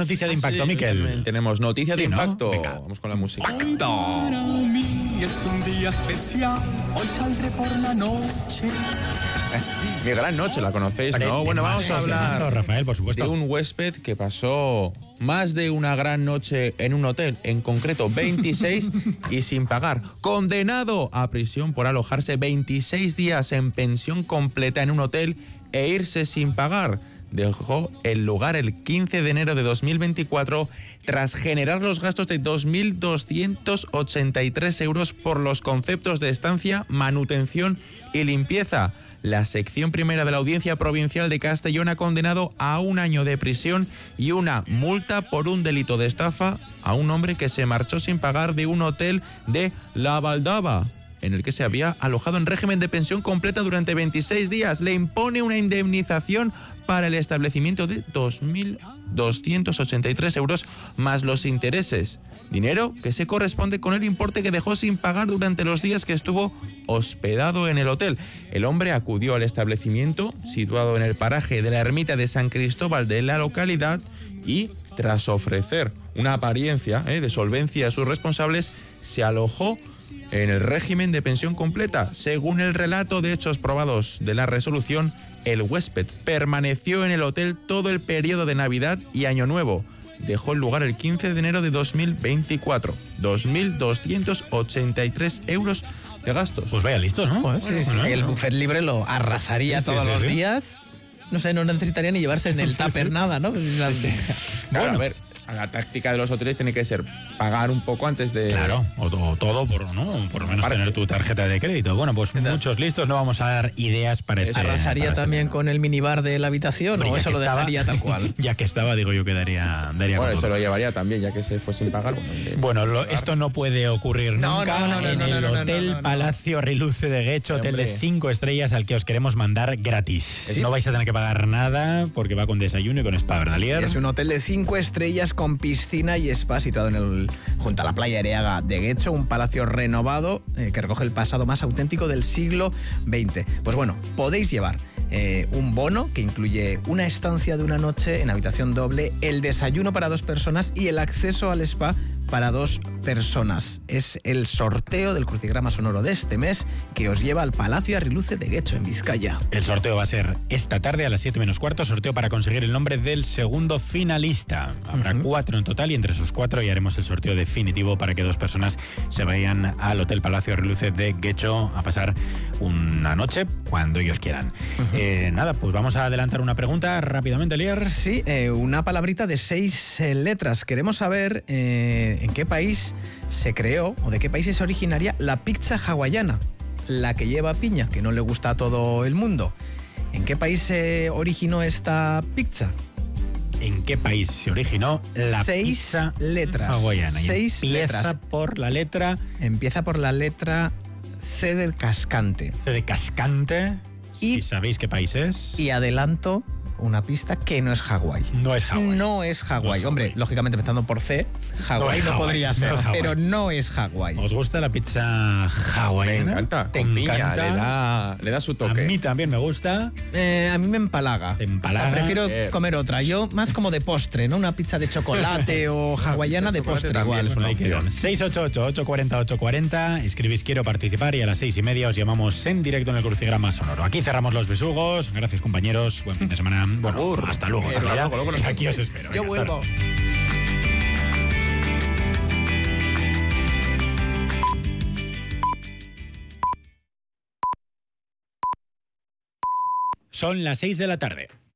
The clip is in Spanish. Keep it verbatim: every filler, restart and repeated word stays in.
noticia de impacto, sí, Miquel. Tenemos noticia Sí, de ¿no? impacto. Venga. Vamos con la música. Para mí es un día especial, hoy saldré por la noche. Mi gran noche, la conocéis, Vale, ¿no? Bueno, vamos a temazo, hablar temazo, Rafael, por supuesto. de un huésped que pasó más de una gran noche en un hotel, en concreto veintiséis, y sin pagar. Condenado a prisión por alojarse veintiséis días en pensión completa en un hotel e irse sin pagar. Dejó el lugar el quince de enero de dos mil veinticuatro tras generar los gastos de dos mil doscientos ochenta y tres euros por los conceptos de estancia, manutención y limpieza. La sección primera de la Audiencia Provincial de Castellón ha condenado a un año de prisión y una multa por un delito de estafa a un hombre que se marchó sin pagar de un hotel de La Valdava, en el que se había alojado en régimen de pensión completa durante veintiséis días. Le impone una indemnización para el establecimiento de dos mil doscientos ochenta y tres euros más los intereses. Dinero que se corresponde con el importe que dejó sin pagar durante los días que estuvo hospedado en el hotel. El hombre acudió al establecimiento, situado en el paraje de la ermita de San Cristóbal de la localidad, y tras ofrecer una apariencia eh, de solvencia a sus responsables, se alojó en el régimen de pensión completa. Según el relato de hechos probados de la resolución, el huésped permaneció en el hotel todo el periodo de Navidad y Año Nuevo. Dejó el lugar el quince de enero de dos mil veinticuatro. dos mil doscientos ochenta y tres euros de gastos. Pues vaya listo, ¿no? Pues, sí, sí. Bueno, El ¿no? buffet libre lo arrasaría Sí, sí, todos sí, los sí. días. No sé, no necesitaría ni llevarse en el Sí, tupper sí. nada, ¿no? Claro, Bueno. a ver, la táctica de los hoteles tiene que ser pagar un poco antes de... Claro, o, o todo, por, ¿no? por lo menos Aparte. tener tu tarjeta de crédito. Bueno, pues muchos listos, no vamos a dar ideas para este. ¿Arrasaría para este también tema. con el minibar de la habitación Hombre, o ya eso que lo estaba- dejaría tal cual? Ya que estaba, digo yo que daría, daría Bueno, con se todo. lo llevaría también, ya que se fue sin pagar. Bueno, de- Bueno, lo- esto no puede ocurrir No, nunca no, no, no, en no, el no, no, no, Hotel no, no. Palacio Riluce de Guecho, hotel de Hombre. cinco estrellas al que os queremos mandar gratis. Sí. No vais a tener que pagar nada porque va con desayuno y con spa, ¿verdad, Lier? Es un hotel de cinco estrellas con piscina y spa situado en el, junto a la playa Areaga de Guecho, un palacio renovado eh, que recoge el pasado más auténtico del siglo veinte. Pues bueno, podéis llevar eh, un bono que incluye una estancia de una noche en habitación doble, el desayuno para dos personas y el acceso al spa para dos personas. Es el sorteo del crucigrama sonoro de este mes que os lleva al Palacio Arriluce de Guecho, en Vizcaya. El sorteo va a ser esta tarde a las siete menos cuarto, sorteo para conseguir el nombre del segundo finalista. Habrá Ujú. cuatro en total y entre esos cuatro ya haremos el sorteo definitivo para que dos personas se vayan al Hotel Palacio Riluce de Guecho a pasar una noche cuando ellos quieran. Eh, nada, pues vamos a adelantar una pregunta rápidamente, Lier. Sí, eh, una palabrita de seis eh, letras. Queremos saber eh, en qué país se creó o de qué país es originaria la pizza hawaiana, la que lleva piña, que no le gusta a todo el mundo. ¿En qué país se originó esta pizza? ¿En qué país se originó la Seis pizza letras. hawaiana? Y Seis empieza letras. por la letra Empieza por la letra C del cascante. C de cascante. Y- Si sabéis qué país es. Y adelanto una pista que no es Hawái. No es Hawái. No es Hawái. No es Hombre, Hawái. lógicamente empezando por C, Hawái es no, Hawái, podría no ser, es Hawái. pero no es Hawái. ¿Os gusta la pizza Me hawaiana? encanta. ¿Te Con piña, encanta? le da, le da su A toque. mí también me gusta. Eh, a mí me empalaga. ¿Te empalaga? O sea, prefiero Eh. comer otra. Yo más como de postre, ¿no? Una pizza de chocolate o hawaiana de chocolate postre también igual. es una Ahí quedan. seis ocho ocho, ocho cuatro cero, ocho cuatro cero. Escribís quiero participar y a las seis y media os llamamos en directo en el crucigrama sonoro. Aquí cerramos los besugos. Gracias, compañeros. Buen fin de semana. Bueno, Agur. hasta luego. Eh, Hasta luego, ya. luego nos Aquí os espero. Yo Venga, hasta vuelvo. luego. Son las seis de la tarde.